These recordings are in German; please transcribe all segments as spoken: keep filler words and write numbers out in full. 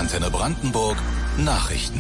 Antenne Brandenburg Nachrichten.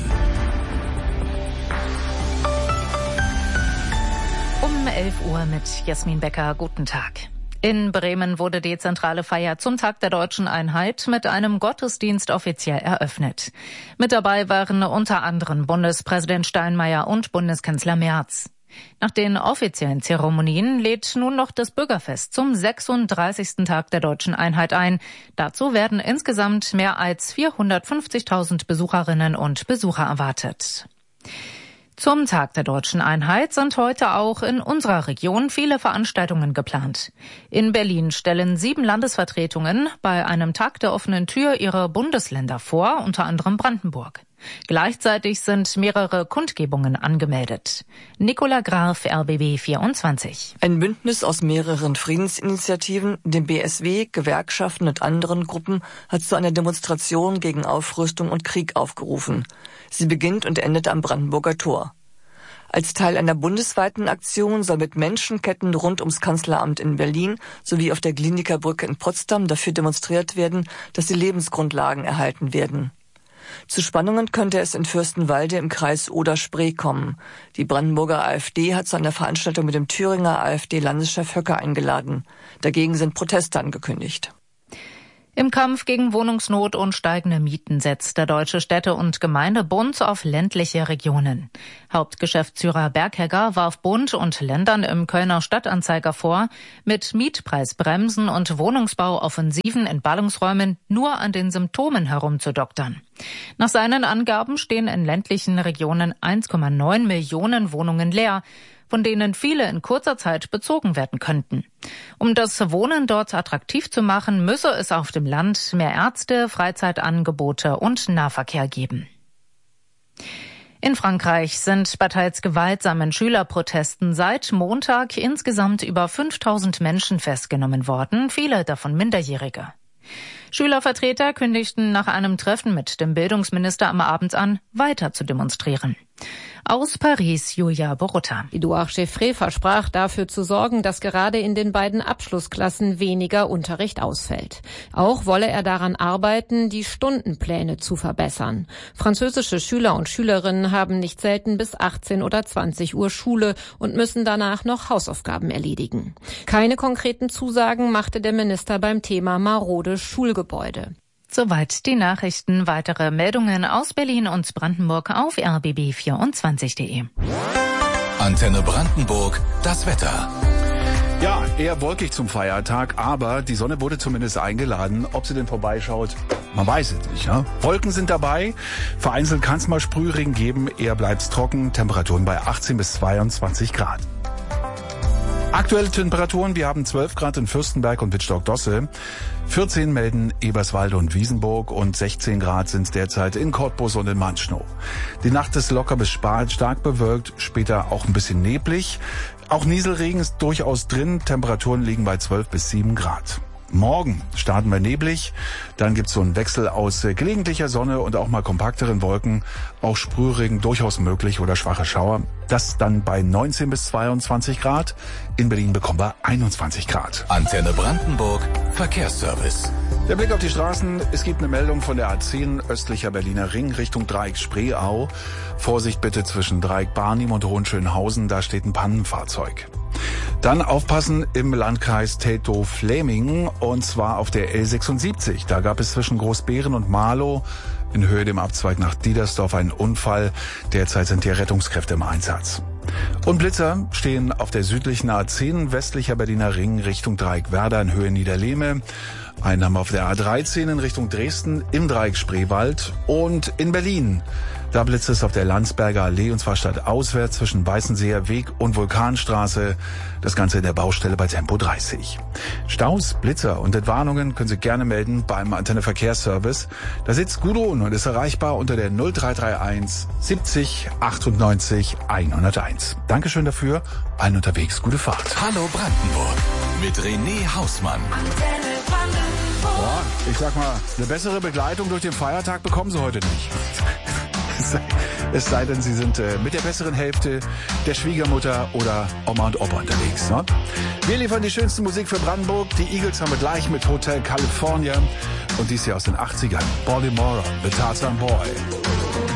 Um elf Uhr mit Jasmin Becker. Guten Tag. In Bremen wurde die zentrale Feier zum Tag der Deutschen Einheit mit einem Gottesdienst offiziell eröffnet. Mit dabei waren unter anderem Bundespräsident Steinmeier und Bundeskanzler Merz. Nach den offiziellen Zeremonien lädt nun noch das Bürgerfest zum sechsunddreißigsten Tag der Deutschen Einheit ein. Dazu werden insgesamt mehr als vierhundertfünfzigtausend Besucherinnen und Besucher erwartet. Zum Tag der Deutschen Einheit sind heute auch in unserer Region viele Veranstaltungen geplant. In Berlin stellen sieben Landesvertretungen bei einem Tag der offenen Tür ihre Bundesländer vor, unter anderem Brandenburg. Gleichzeitig sind mehrere Kundgebungen angemeldet. Nicola Graf, R B B vierundzwanzig. Ein Bündnis aus mehreren Friedensinitiativen, dem B S W, Gewerkschaften und anderen Gruppen hat zu einer Demonstration gegen Aufrüstung und Krieg aufgerufen. Sie beginnt und endet am Brandenburger Tor. Als Teil einer bundesweiten Aktion soll mit Menschenketten rund ums Kanzleramt in Berlin sowie auf der Glinikerbrücke in Potsdam dafür demonstriert werden, dass die Lebensgrundlagen erhalten werden. Zu Spannungen könnte es in Fürstenwalde im Kreis Oder-Spree kommen. Die Brandenburger AfD hat zu einer Veranstaltung mit dem Thüringer AfD-Landeschef Höcke eingeladen. Dagegen sind Proteste angekündigt. Im Kampf gegen Wohnungsnot und steigende Mieten setzt der Deutsche Städte- und Gemeindebund auf ländliche Regionen. Hauptgeschäftsführer Berghegger warf Bund und Ländern im Kölner Stadtanzeiger vor, mit Mietpreisbremsen und Wohnungsbauoffensiven in Ballungsräumen nur an den Symptomen herumzudoktern. Nach seinen Angaben stehen in ländlichen Regionen eins Komma neun Millionen Wohnungen leer, von denen viele in kurzer Zeit bezogen werden könnten. Um das Wohnen dort attraktiv zu machen, müsse es auf dem Land mehr Ärzte, Freizeitangebote und Nahverkehr geben. In Frankreich sind bei teils gewaltsamen Schülerprotesten seit Montag insgesamt über fünftausend Menschen festgenommen worden, viele davon Minderjährige. Schülervertreter kündigten nach einem Treffen mit dem Bildungsminister am Abend an, weiter zu demonstrieren. Aus Paris, Julia Borutta. Edouard Geoffrey versprach, dafür zu sorgen, dass gerade in den beiden Abschlussklassen weniger Unterricht ausfällt. Auch wolle er daran arbeiten, die Stundenpläne zu verbessern. Französische Schüler und Schülerinnen haben nicht selten bis achtzehn oder zwanzig Uhr Schule und müssen danach noch Hausaufgaben erledigen. Keine konkreten Zusagen machte der Minister beim Thema marode Schulgebäude. Soweit die Nachrichten. Weitere Meldungen aus Berlin und Brandenburg auf r b b vierundzwanzig punkt de. Antenne Brandenburg, das Wetter. Ja, eher wolkig zum Feiertag, aber die Sonne wurde zumindest eingeladen. Ob sie denn vorbeischaut, man weiß es nicht. Ja? Wolken sind dabei, vereinzelt kann es mal Sprühregen geben, eher bleibt's trocken, Temperaturen bei achtzehn bis zweiundzwanzig Grad. Aktuelle Temperaturen, wir haben zwölf Grad in Fürstenberg und Wittstock-Dosse, vierzehn melden Eberswalde und Wiesenburg und sechzehn Grad sind es derzeit in Cottbus und in Manschnow. Die Nacht ist locker bis stark bewölkt, später auch ein bisschen neblig. Auch Nieselregen ist durchaus drin, Temperaturen liegen bei zwölf bis sieben Grad. Morgen starten wir neblig, dann gibt's so einen Wechsel aus äh, gelegentlicher Sonne und auch mal kompakteren Wolken, auch Sprühregen durchaus möglich oder schwache Schauer. Das dann bei neunzehn bis zweiundzwanzig Grad. In Berlin bekommen wir einundzwanzig Grad. Antenne Brandenburg, Verkehrsservice. Der Blick auf die Straßen, es gibt eine Meldung von der A zehn östlicher Berliner Ring Richtung Dreieck Spreeau. Vorsicht bitte zwischen Dreieck Barnim und Hohenschönhausen, da steht ein Pannenfahrzeug. Dann aufpassen im Landkreis Teltow-Fläming und zwar auf der L sechsundsiebzig. Da gab es zwischen Großbeeren und Marlow in Höhe dem Abzweig nach Diedersdorf einen Unfall. Derzeit sind hier Rettungskräfte im Einsatz. Und Blitzer stehen auf der südlichen A zehn westlicher Berliner Ring Richtung Dreieck Werder in Höhe Niederlehme. Einen haben wir auf der A dreizehn in Richtung Dresden im Dreieck Spreewald und in Berlin. Da blitzt es auf der Landsberger Allee und zwar stadtauswärts zwischen Weißenseer Weg und Vulkanstraße. Das Ganze in der Baustelle bei Tempo dreißig. Staus, Blitzer und Entwarnungen können Sie gerne melden beim Antenne Verkehrsservice. Da sitzt Gudrun und ist erreichbar unter der null drei drei eins siebzig achtundneunzig hunderteins. Dankeschön dafür. Allen unterwegs gute Fahrt. Hallo Brandenburg mit René Hausmann. Boah, ich sag mal, eine bessere Begleitung durch den Feiertag bekommen Sie heute nicht. Es sei denn, Sie sind äh, mit der besseren Hälfte der Schwiegermutter oder Oma und Opa unterwegs. Ne? Wir liefern die schönste Musik für Brandenburg. Die Eagles haben wir gleich mit Hotel California. Und dies hier aus den achtzigern. Baltimore, The Tarzan Boy.